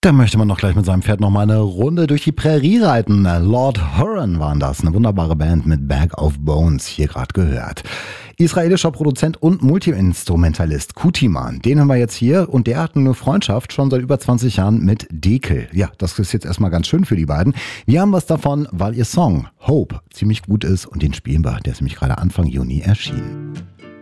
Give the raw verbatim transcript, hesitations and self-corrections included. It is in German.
Da möchte man noch gleich mit seinem Pferd noch mal eine Runde durch die Prärie reiten. Lord Huron waren das, eine wunderbare Band mit Bag of Bones, hier gerade gehört. Israelischer Produzent und Multiinstrumentalist Kutiman, den haben wir jetzt hier und der hat eine Freundschaft schon seit über zwanzig Jahren mit Dekel. Ja, das ist jetzt erstmal ganz schön für die beiden. Wir haben was davon, weil ihr Song Hope ziemlich gut ist und den spielen wir, der ist nämlich gerade Anfang Juni erschienen.